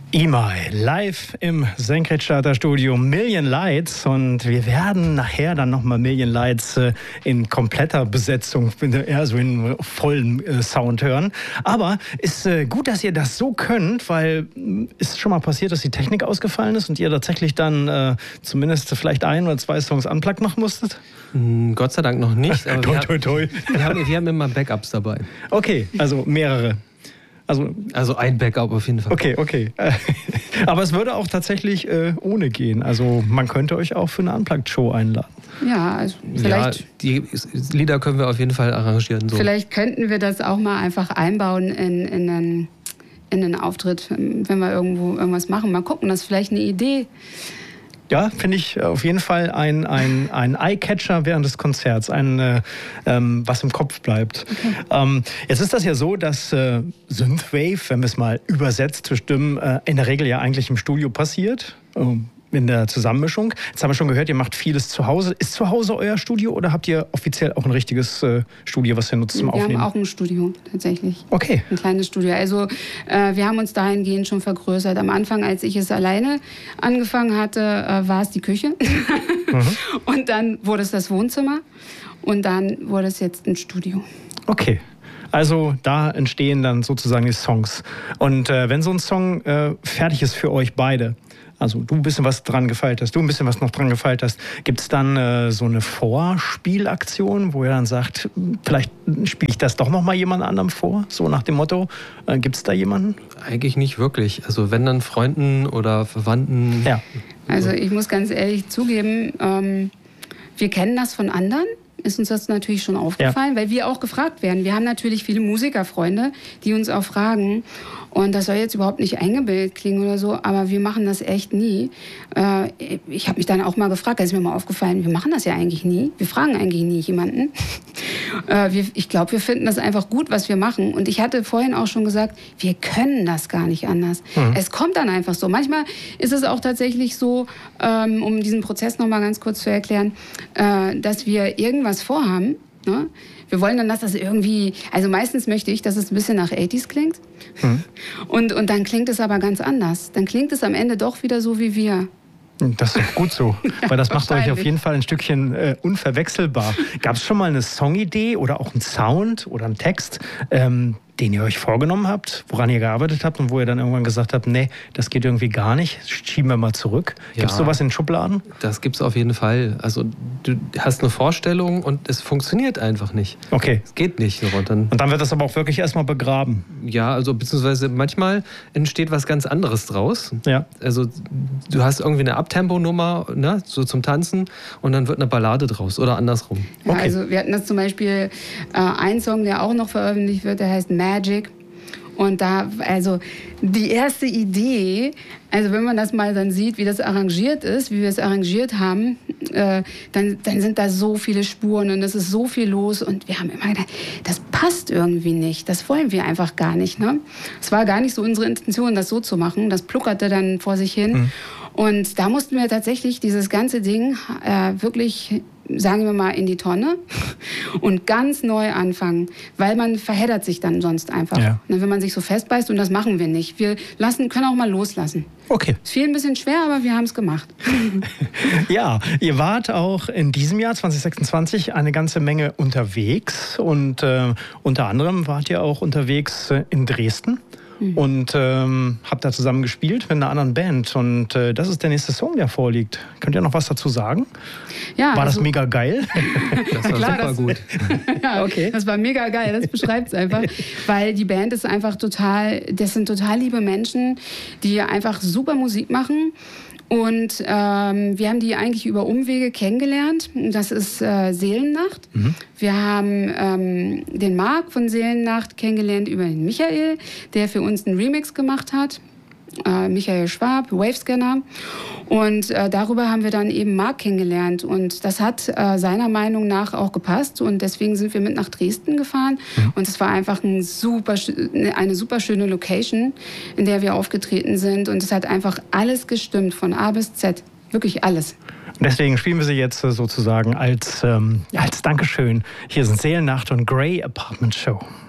EMI live im Senkrechtstarter-Studio Million Lights, und wir werden nachher dann nochmal Million Lights in kompletter Besetzung, so in vollem Sound hören. Aber ist gut, dass ihr das so könnt, weil ist schon mal passiert, dass die Technik ausgefallen ist und ihr tatsächlich dann zumindest vielleicht 1 oder 2 Songs unplugged machen musstet? Gott sei Dank noch nicht. Aber toi, toi, toi. Wir haben immer Backups dabei. Okay, also mehrere. Also ein Backup auf jeden Fall. Okay. Aber es würde auch tatsächlich ohne gehen. Also man könnte euch auch für eine Unplugged-Show einladen. Ja, also vielleicht... Ja, die Lieder können wir auf jeden Fall arrangieren. So. Vielleicht könnten wir das auch mal einfach einbauen in einen Auftritt, wenn wir irgendwo irgendwas machen. Mal gucken, das ist vielleicht eine Idee. Ja, finde ich auf jeden Fall ein Eye-Catcher während des Konzerts, was im Kopf bleibt. Okay. Jetzt ist das ja so, dass Synthwave, wenn wir es mal übersetzt bestimmen, in der Regel ja eigentlich im Studio passiert, in der Zusammenmischung. Jetzt haben wir schon gehört, ihr macht vieles zu Hause. Ist zu Hause euer Studio oder habt ihr offiziell auch ein richtiges Studio, was ihr nutzt zum Aufnehmen? Wir haben auch ein Studio, tatsächlich. Okay. Ein kleines Studio. Also wir haben uns dahingehend schon vergrößert. Am Anfang, als ich es alleine angefangen hatte, war es die Küche. Und dann wurde es das Wohnzimmer. Und dann wurde es jetzt ein Studio. Okay. Also da entstehen dann sozusagen die Songs. Und wenn so ein Song fertig ist für euch beide, also du ein bisschen was dran gefeilt hast, du ein bisschen was noch dran gefeilt hast, gibt es dann so eine Vorspielaktion, wo ihr dann sagt, vielleicht spiele ich das doch noch mal jemand anderem vor, so nach dem Motto, gibt es da jemanden? Eigentlich nicht wirklich. Also wenn dann Freunden oder Verwandten. Ja. Also ich muss ganz ehrlich zugeben, wir kennen das von anderen. Ist uns das natürlich schon aufgefallen, weil wir auch gefragt werden. Wir haben natürlich viele Musikerfreunde, die uns auch fragen. Und das soll jetzt überhaupt nicht eingebildet klingen oder so, aber wir machen das echt nie. Ich habe mich dann auch mal gefragt, da ist mir mal aufgefallen, wir machen das ja eigentlich nie. Wir fragen eigentlich nie jemanden. Ich glaube, wir finden das einfach gut, was wir machen. Und ich hatte vorhin auch schon gesagt, wir können das gar nicht anders. Es kommt dann einfach so. Manchmal ist es auch tatsächlich so, um diesen Prozess noch mal ganz kurz zu erklären, dass wir irgendwas vorhaben, ne? Wir wollen dann, dass das irgendwie, also meistens möchte ich, dass es ein bisschen nach 80s klingt. Und dann klingt es aber ganz anders. Dann klingt es am Ende doch wieder so wie wir. Das ist doch gut so, weil das macht euch auf jeden Fall ein Stückchen unverwechselbar. Gab es schon mal eine Songidee oder auch einen Sound oder einen Text, den ihr euch vorgenommen habt, woran ihr gearbeitet habt und wo ihr dann irgendwann gesagt habt, nee, das geht irgendwie gar nicht, schieben wir mal zurück? Gibt es sowas in den Schubladen? Das gibt es auf jeden Fall. Also du hast eine Vorstellung und es funktioniert einfach nicht. Okay. Es geht nicht. Und dann wird das aber auch wirklich erstmal begraben? Ja, also beziehungsweise manchmal entsteht was ganz anderes draus. Ja. Also du hast irgendwie eine Abtempo-Nummer, ne, so zum Tanzen, und dann wird eine Ballade draus oder andersrum. Ja, okay. Also wir hatten das zum Beispiel, ein Song, der auch noch veröffentlicht wird, der heißt Magic. Und da, also die erste Idee, also wenn man das mal dann sieht, wie das arrangiert ist, wie wir es arrangiert haben, dann sind da so viele Spuren und es ist so viel los. Und wir haben immer gedacht, das passt irgendwie nicht, das wollen wir einfach gar nicht. Ne? Es war gar nicht so unsere Intention, das so zu machen. Das pluckerte dann vor sich hin. Und da mussten wir tatsächlich dieses ganze Ding wirklich, sagen wir mal, in die Tonne und ganz neu anfangen, weil man verheddert sich dann sonst einfach, wenn man sich so festbeißt, und das machen wir nicht. Wir können auch mal loslassen. Okay. Es fiel ein bisschen schwer, aber wir haben es gemacht. Ja, ihr wart auch in diesem Jahr 2026 eine ganze Menge unterwegs und unter anderem wart ihr auch unterwegs in Dresden. Und habt da zusammen gespielt mit einer anderen Band. Und das ist der nächste Song, der vorliegt. Könnt ihr noch was dazu sagen? Ja, war das mega geil? Das war super gut. Ja, okay. Das war mega geil, das beschreibt es einfach. Weil die Band ist einfach das sind total liebe Menschen, die einfach super Musik machen. Und wir haben die eigentlich über Umwege kennengelernt. Das ist Seelennacht. Wir haben den Marc von Seelennacht kennengelernt über den Michael, der für uns einen Remix gemacht hat. Michael Schwab, Wavescanner. Und darüber haben wir dann eben Marc kennengelernt. Und das hat seiner Meinung nach auch gepasst. Und deswegen sind wir mit nach Dresden gefahren. Und es war einfach eine super schöne Location, in der wir aufgetreten sind. Und es hat einfach alles gestimmt, von A bis Z. Wirklich alles. Deswegen spielen wir sie jetzt sozusagen als Dankeschön. Hier sind Seelennacht und Grey Apartment Show.